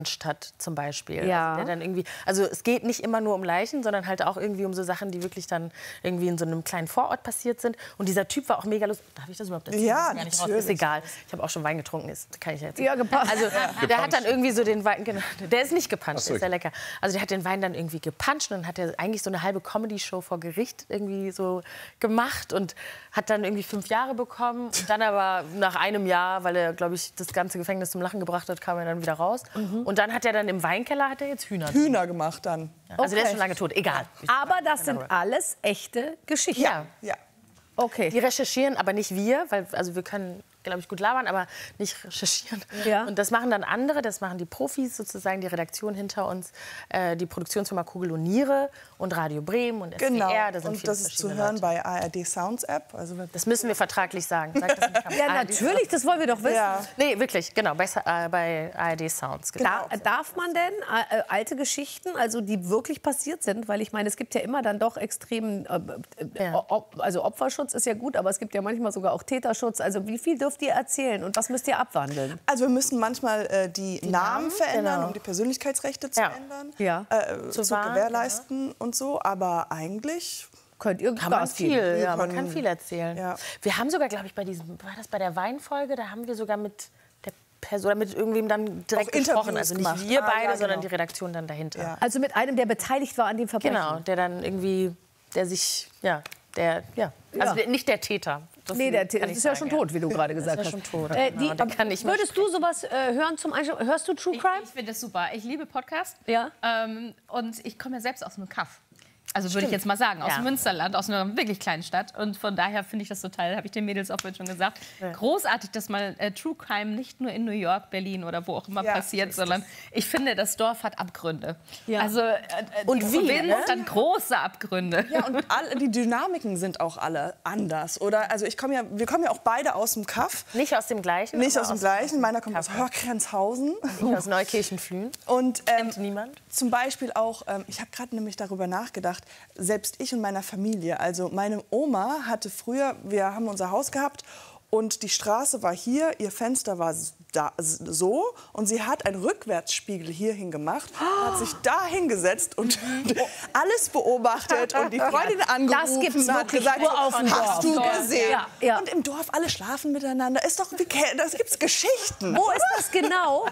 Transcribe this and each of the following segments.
hat zum Beispiel. Ja. Also, der dann irgendwie, also es geht nicht immer nur um Leichen, sondern halt auch irgendwie um so Sachen, die wirklich dann irgendwie in so einem kleinen Vorort passiert sind. Und dieser Typ war auch mega lustig. Darf ich das überhaupt erzählen? Ja, das ist natürlich. Ist egal. Ich habe auch schon Wein getrunken. Ist, kann ich jetzt. Ja, gepasst. Also der hat dann irgendwie so den Wein, genau, der ist nicht gepanscht, der ist sehr lecker. Also der hat den Wein dann irgendwie gepanscht und dann hat er eigentlich so eine halbe Comedy-Show vor Gericht irgendwie so gemacht und hat dann irgendwie 5 Jahre bekommen. Und dann aber nach einem Jahr, weil er, glaube ich, das ganze Gefängnis zum Lachen gebracht hat, kam er dann wieder raus. Und dann hat er dann im Weinkeller hat er jetzt Hühner gemacht dann. Ja. Also der ist schon lange tot, egal. Aber das sind alles echte Geschichten. Ja. Ja. Okay. Die recherchieren, aber nicht wir, weil also wir können, glaube ich, gut labern, aber nicht recherchieren. Ja. Und das machen dann andere, das machen die Profis sozusagen, die Redaktion hinter uns, die Produktionsfirma Kugel und Niere und Radio Bremen und SWR. Genau. Da sind Und viele das ist zu verschiedene hören Leute. bei ARD Sounds App. Also Das müssen wir vertraglich sagen. Sag das nicht. Ja, natürlich, das wollen wir doch wissen. ja. Nee, wirklich, genau, bei ARD Sounds. Genau. Darf man denn alte Geschichten, also die wirklich passiert sind, weil ich meine, es gibt ja immer dann doch extremen, also Opferschutz ist ja gut, aber es gibt ja manchmal sogar auch Täterschutz. Also wie viel dürft ihr erzählen und was müsst ihr abwandeln? Also wir müssen manchmal die Namen verändern, genau. um die Persönlichkeitsrechte zu ändern, Ja. zu gewährleisten und so. Aber eigentlich Könnt ihr Kann man Gas geben? viel, ja, man kann viel erzählen. Ja. Wir haben sogar, glaube ich, war das bei der Weinfolge, da haben wir sogar mit der Person, mit irgendwem dann direkt Auch Interviews gesprochen. Also nicht gemacht. wir beide, Ja, sondern genau. die Redaktion dann dahinter. Ja. Also mit einem, der beteiligt war an dem Verbrechen? Genau, der dann irgendwie, also nicht der Täter. Das Nee, der kann Täter ich ist ja sagen, schon tot, wie du gerade gesagt ist hast. ja schon tot. Die, Der kann nicht mehr würdest du sowas hören zum Einschlafen? Hörst du True Crime? Ich finde das super. Ich liebe Podcasts. Ja. Und ich komme ja selbst aus einem Kaff. Also würde ich jetzt mal sagen, aus dem Münsterland, aus einer wirklich kleinen Stadt. Und von daher finde ich das total, habe ich den Mädels auch vorhin schon gesagt, großartig, dass mal True Crime nicht nur in New York, Berlin oder wo auch immer passiert, sondern ich finde, das Dorf hat Abgründe. Ja. Also Und die wie, Provinz ne? hat große Abgründe. Ja, und die Dynamiken sind auch alle anders. Oder? Also wir kommen ja auch beide aus dem Kaff. Nicht aus dem gleichen. Nicht aber aus dem gleichen. Meiner kommt aus Hörgrenzhausen. Ich aus Neukirchen-Flühen. Und Kennt niemand? zum Beispiel auch, ich habe gerade nämlich darüber nachgedacht, selbst ich und meiner Familie. Also meine Oma hatte früher, wir haben unser Haus gehabt und die Straße war hier, ihr Fenster war da, so und sie hat einen Rückwärtsspiegel hierhin gemacht, hat sich da hingesetzt und alles beobachtet und die Freundin angerufen Das gibt's und hat wirklich gesagt, nur auf dem hast du Dorf. gesehen? Ja, ja. Und im Dorf alle schlafen miteinander. Ist doch, das gibt's Geschichten. Wo ist das genau?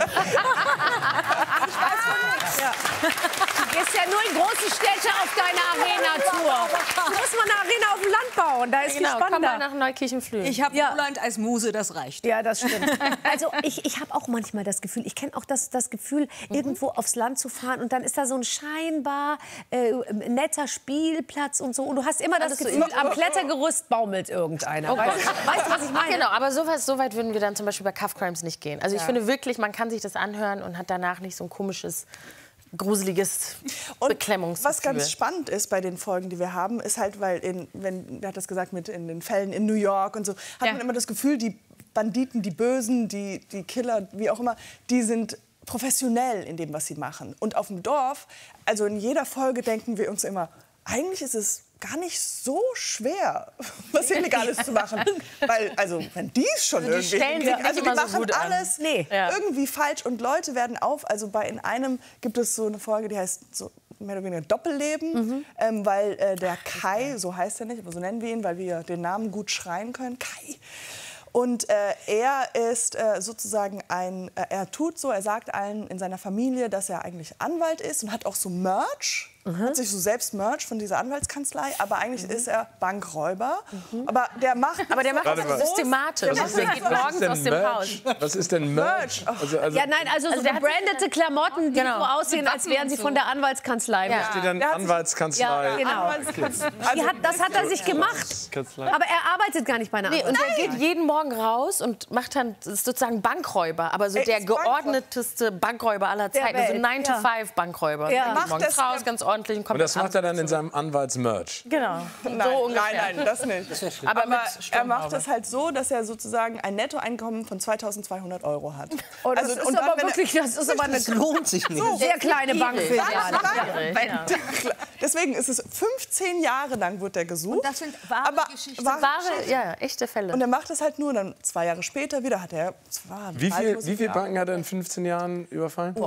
Du gehst ja nur in große Städte auf deine Arena-Tour. Du musst mal eine Arena auf dem Land bauen, da ist viel Genau, komm mal spannender. nach Neukirchen-Flühen. Ich habe Roland als Muse, das reicht. Ja, das stimmt. Also ich habe auch manchmal das Gefühl, ich kenne auch das Gefühl, irgendwo aufs Land zu fahren und dann ist da so ein scheinbar netter Spielplatz und so. Und du hast immer das Gefühl, am Klettergerüst baumelt irgendeiner. Weißt du, was ich meine? Genau, aber so weit würden wir dann zum Beispiel bei Cuff Crimes nicht gehen. Also ich finde wirklich, man kann sich das anhören und hat danach nicht so ein komisches, gruseliges Beklemmungsgefühl. Was ganz spannend ist bei den Folgen, die wir haben, ist halt, weil wer hat das gesagt, mit in den Fällen in New York und so, hat man immer das Gefühl, die Banditen, die Bösen, die Killer, wie auch immer, die sind professionell in dem, was sie machen. Und auf dem Dorf, also in jeder Folge denken wir uns immer, eigentlich ist es gar nicht so schwer, was Illegales zu machen. Weil, also, wenn die es schon irgendwie stellen sich hinkriegen, also nicht die immer so machen gut an. alles irgendwie falsch und Leute werden also in einem gibt es so eine Folge, die heißt so mehr oder weniger Doppelleben, weil der Kai, so heißt er nicht, aber so nennen wir ihn, weil wir den Namen gut schreien können, Kai. Und er ist sozusagen er tut so, er sagt allen in seiner Familie, dass er eigentlich Anwalt ist und hat auch so Merch. Hat sich so selbst Merch von dieser Anwaltskanzlei, aber eigentlich ist er Bankräuber. Aber der macht das systematisch. Der geht morgens aus dem Haus. Was ist denn Merch? Ja, nein, also so gebrandete Klamotten, die so aussehen, als wären sie von der Anwaltskanzlei. Da steht dann Anwaltskanzlei. Ja, genau. Das hat er sich gemacht. Aber er arbeitet gar nicht bei einer Und Anwaltskanzlei. der geht jeden Morgen raus und macht dann sozusagen Bankräuber. Aber so der geordneteste Bankräuber aller Zeiten. Also 9-to-5-Bankräuber. Ja. Der geht morgens raus, ganz ordentlich. Und Und das macht er dann in seinem Anwaltsmerch. Genau. Nein, nein, das nicht. Aber er macht das halt so, dass er sozusagen ein Nettoeinkommen von 2.200 € hat. Oh, das ist aber wirklich, das ist aber eine Lohnt sich nicht. sehr kleine Bankfiliale. Deswegen ist es 15 Jahre lang wird er gesucht. Das sind wahre Geschichten. echte Fälle. Und er macht das halt nur, dann 2 Jahre später wieder hat er... Wie viele Banken hat er in 15 Jahren überfallen?